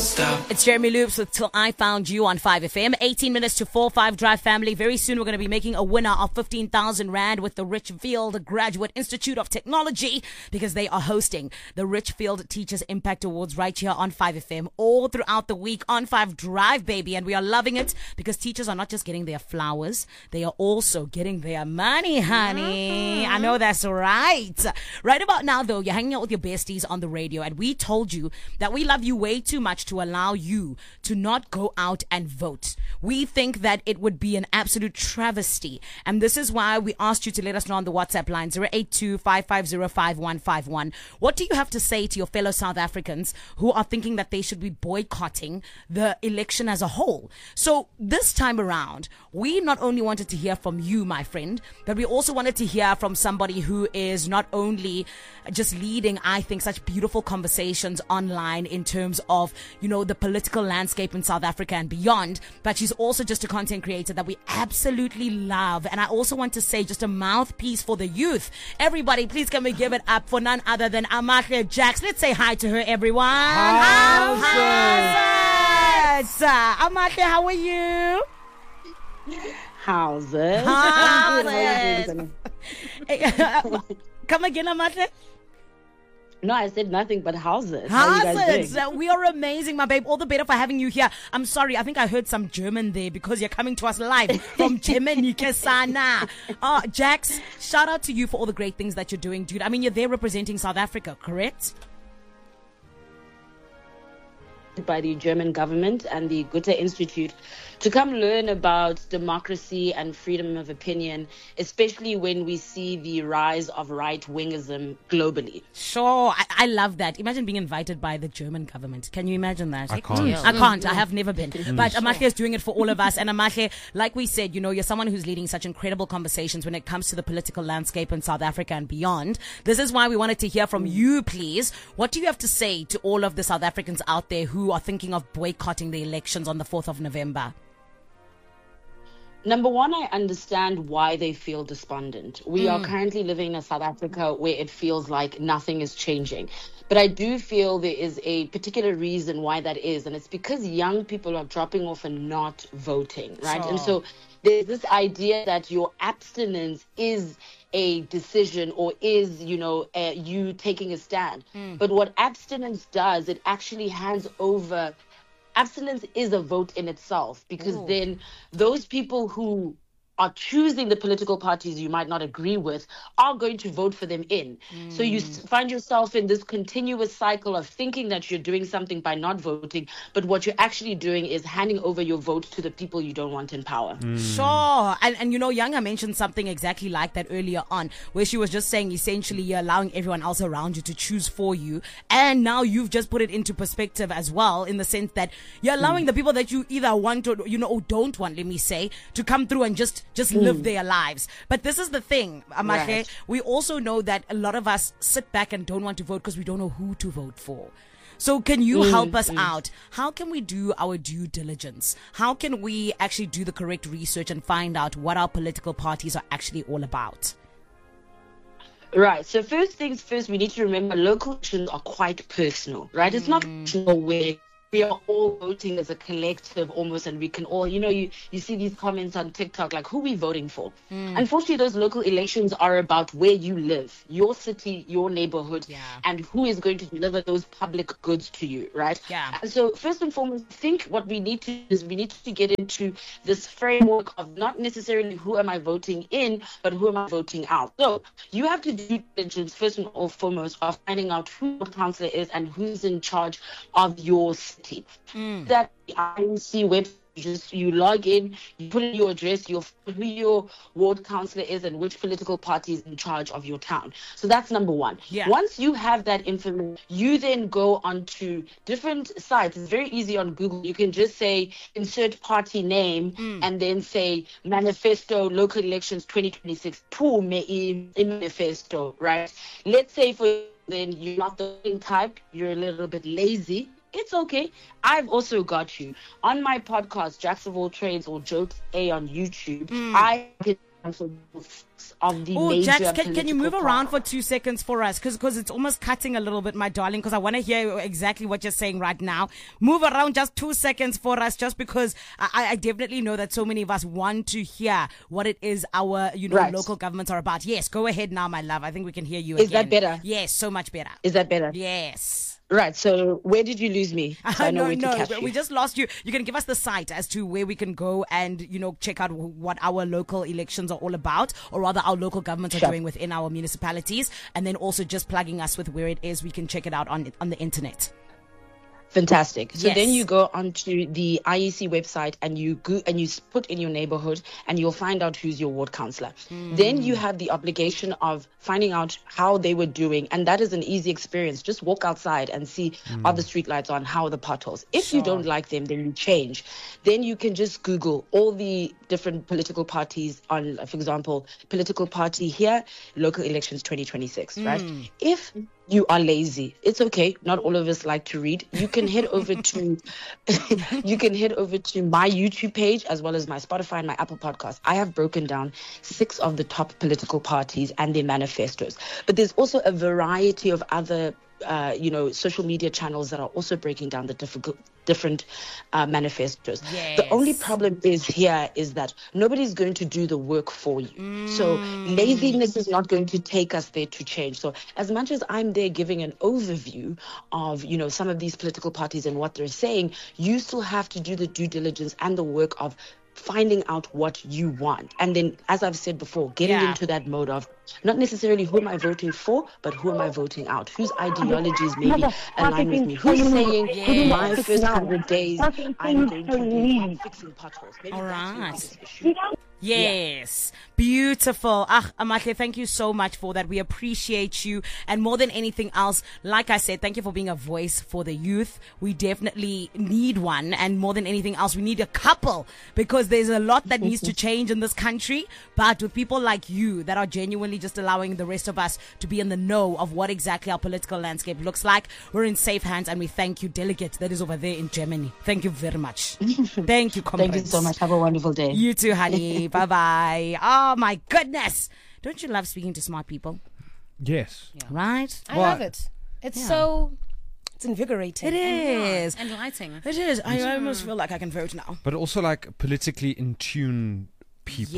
It's Jeremy Loops with Till I Found You on 5FM. 18 minutes to 4-5 Drive family. Very soon we're going to be making a winner of 15,000 Rand with the Richfield Graduate Institute of Technology because they are hosting the Richfield Teachers Impact Awards right here on 5FM all throughout the week on 5 Drive, baby. And we are loving it because teachers are not just getting their flowers, they are also getting their money, honey. I know that's right. Right about now, though, you're hanging out with your besties on the radio and we told you that we love you way too much to allow you to not go out and vote. We think that it would be an absolute travesty. And this is why we asked you to let us know on the WhatsApp line 082-550-5151. What do you have to say to your fellow South Africans who are thinking that they should be boycotting the election as a whole? So this time around, we not only wanted to hear from you, my friend, but we also wanted to hear from somebody who is not only just leading, I think, such beautiful conversations online in terms of, you know, the political landscape in South Africa and beyond, but she's also just a content creator that we absolutely love. And I also want to say just a mouthpiece for the youth. Everybody, please can we give it up for none other than Amahle Jacks. Let's say hi to her, everyone. Hi. Amahle, how are you? How's it? Come again, Amahle? No, I said nothing but houses. We are amazing, my babe. All the better for having you here. I'm sorry, I think I heard some German there because you're coming to us live from Germany. Jax, shout out to you for all the great things that you're doing, dude. I mean, you're there representing South Africa, correct? By the German government and the Goethe Institute to come learn about democracy and freedom of opinion, especially when we see the rise of right-wingism globally. Sure, I love that. Imagine being invited by the German government. Can you imagine that? I can't. I have never been. But Amahle is doing it for all of us. And Amahle, like we said, you know, you're someone who's leading such incredible conversations when it comes to the political landscape in South Africa and beyond. This is why we wanted to hear from you, please. What do you have to say to all of the South Africans out there who are thinking of boycotting the elections on the 4th of November? Number one, I understand why they feel despondent. We are currently living in a South Africa where it feels like nothing is changing. But I do feel there is a particular reason why that is. And it's because young people are dropping off and not voting, right? Sure. And so there's this idea that your abstinence is a decision or is, you taking a stand. But what abstinence does, it actually hands over. Abstinence is a vote in itself because then those people who are choosing the political parties you might not agree with are going to vote for them in. So you find yourself in this continuous cycle of thinking that you're doing something by not voting, but what you're actually doing is handing over your vote to the people you don't want in power. Sure. And you know, Yanga mentioned something exactly like that earlier on, where she was just saying essentially you're allowing everyone else around you to choose for you. And now you've just put it into perspective as well, in the sense that you're allowing the people that you either want or, or don't want, let me say, to come through and just live their lives. But this is the thing, Amahle. Right. We also know that a lot of us sit back and don't want to vote because we don't know who to vote for. So can you help us out? How can we do our due diligence? How can we actually do the correct research and find out what our political parties are actually all about? Right. So first things first, we need to remember local elections are quite personal, right? It's not personal where we are all voting as a collective almost, and we can all, you see these comments on TikTok, like, who are we voting for? Unfortunately, those local elections are about where you live, your city, your neighborhood, and who is going to deliver those public goods to you, right? Yeah. And so first and foremost, I think what we need to do is we need to get into this framework of not necessarily who am I voting in, but who am I voting out. So you have to do diligence first and foremost of finding out who the councillor is and who's in charge of your city. That INC website, you log in, you put in your address, who your ward councillor is and which political party is in charge of your town. So that's number one. Yeah. Once you have that information, you then go onto different sites. It's very easy on Google. You can just say insert party name and then say manifesto local elections 2026 manifesto, right? Let's say then you're not the type, you're a little bit lazy. It's okay. I've also got you. On my podcast, Jacks of All Trades or Jokes A on YouTube, I can of the Oh, major Jax, can you move political around for 2 seconds for us? Because it's almost cutting a little bit, my darling, because I want to hear exactly what you're saying right now. Move around just 2 seconds for us, just because I definitely know that so many of us want to hear what it is our, Right. local governments are about. Yes, go ahead now, my love. I think we can hear you Is again. that better? Yes, so much better. Is that better? Yes. Right. So where did you lose me? So I know where to catch you. We just lost you. You can give us the site as to where we can go and, check out what our local elections are all about, or rather our local governments are Sure. doing within our municipalities, and then also just plugging us with where it is we can check it out on the internet. Fantastic. So Yes. then you go onto the IEC website and you put in your neighborhood and you'll find out who's your ward councillor. Then you have the obligation of finding out how they were doing, and that is an easy experience. Just walk outside and see are the street lights on, how are the potholes. If you don't like them, then you change. Then you can just Google all the different political parties on, for example, political party here, local elections 2026, right? If you are lazy, it's okay. Not all of us like to read. You can head over to my YouTube page as well as my Spotify and my Apple podcast. I have broken down 6 of the top political parties and their manifestos. But there's also a variety of other social media channels that are also breaking down the different manifestos. Yes. The only problem is that nobody's going to do the work for you. So laziness is not going to take us there to change. So as much as I'm there giving an overview of, some of these political parties and what they're saying, you still have to do the due diligence and the work of finding out what you want. And then, as I've said before, getting into that mode of not necessarily who am I voting for, but who am I voting out? Whose ideologies maybe align with me? Who's saying my first 100 days I'm going to be fixing potholes? Maybe All that's your right. biggest issue. Yes. Beautiful. Amahle, thank you so much for that. We appreciate you. And more than anything else, like I said, thank you for being a voice for the youth. We definitely need one. And more than anything else, we need a couple, because there's a lot that needs to change in this country. But with people like you that are genuinely just allowing the rest of us to be in the know of what exactly our political landscape looks like, we're in safe hands. And we thank you, delegate that is over there in Germany. Thank you very much. Thank you, comrades. Thank you so much. Have a wonderful day. You too, honey. Bye-bye. Oh, my goodness. Don't you love speaking to smart people? Yes. Right? I love it. It's it's invigorating. It is. And lighting. It is. I almost feel like I can vote now. But also like politically in tune people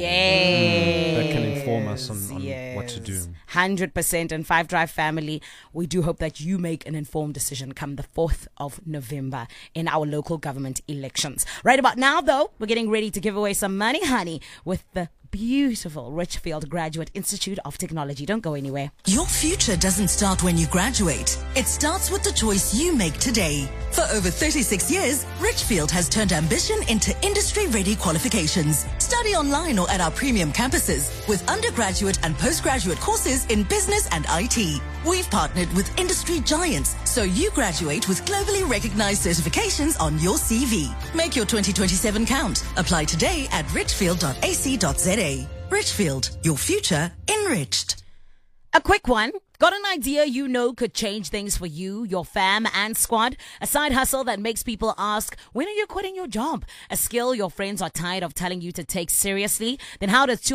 Yes. that can inform us on what to do. 100%. And Five Drive family, we do hope that you make an informed decision come the 4th of November in our local government elections. Right about now, though, we're getting ready to give away some money, honey, with the beautiful Richfield Graduate Institute of Technology. Don't go anywhere. Your future doesn't start when you graduate. It starts with the choice you make today. For over 36 years, Richfield has turned ambition into industry-ready qualifications. Study online or at our premium campuses with undergraduate and postgraduate courses in business and IT. We've partnered with industry giants, so you graduate with globally recognized certifications on your CV. Make your 2027 count. Apply today at richfield.ac.za. Richfield, your future enriched. A quick one. Got an idea you know could change things for you, your fam, and squad? A side hustle that makes people ask, when are you quitting your job? A skill your friends are tired of telling you to take seriously? Then how does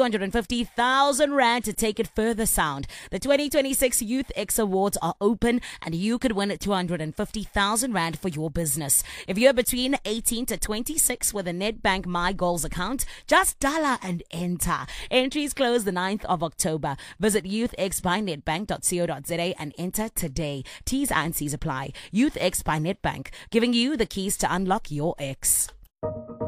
250,000 Rand to take it further sound? The 2026 Youth X Awards are open and you could win 250,000 Rand for your business. If you're between 18 to 26 with a Nedbank My Goals account, just dollar and enter. Entries close the 9th of October. Visit youthxbynetbank.co.za and enter today. T's and C's apply. Youth X by Nedbank, giving you the keys to unlock your X.